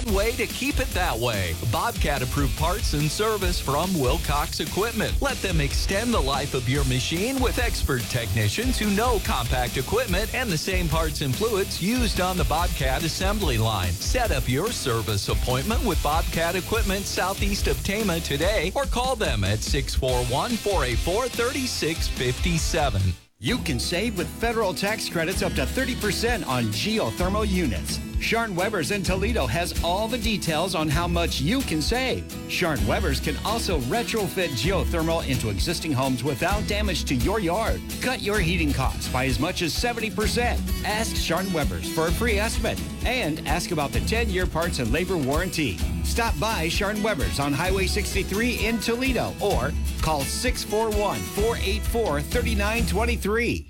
one way to keep it that way. Bobcat approved parts and service from Wilcox Equipment. Let them extend the life of your machine with expert technicians who know compact equipment and the same parts and fluids used on the Bobcat assembly line. Set up your service appointment with Bobcat Equipment southeast of Tama today or call them at 641-484-3657. You can save with federal tax credits up to 30% on geothermal units. Sharn Weber's in Toledo has all the details on how much you can save. Sharn Weber's can also retrofit geothermal into existing homes without damage to your yard. Cut your heating costs by as much as 70%. Ask Sharn Weber's for a free estimate and ask about the 10-year parts and labor warranty. Stop by Sharn Weber's on Highway 63 in Toledo or call 641-484-3923.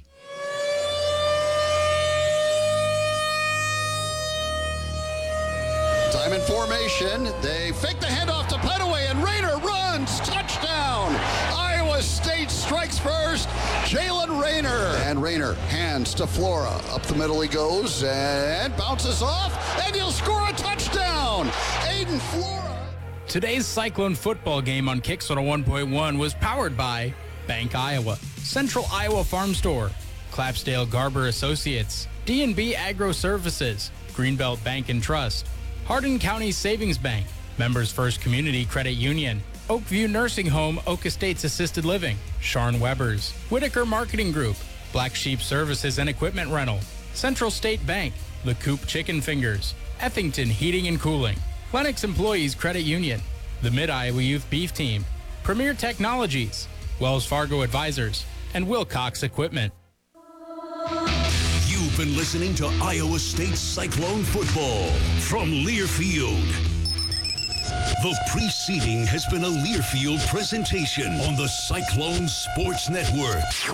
Time in formation. They fake the handoff to Petaway, and Rayner runs. Touchdown. Iowa State strikes first. Jalen Rayner. And Rayner hands to Flora. Up the middle he goes and bounces off, and he'll score a touchdown. Aiden Flora. Today's Cyclone football game on Kicks 101.1 was powered by Bank Iowa, Central Iowa Farm Store, Clapsdale Garber Associates, D&B Agro Services, Greenbelt Bank and Trust, Hardin County Savings Bank, Members First Community Credit Union, Oakview Nursing Home, Oak Estates Assisted Living, Sharn Weber's, Whitaker Marketing Group, Black Sheep Services and Equipment Rental, Central State Bank, The Coop Chicken Fingers, Effington Heating and Cooling, Lennox Employees Credit Union, the Mid-Iowa Youth Beef Team, Premier Technologies, Wells Fargo Advisors, and Wilcox Equipment. You've been listening to Iowa State Cyclone football from Learfield. The preceding has been a Learfield presentation on the Cyclone Sports Network.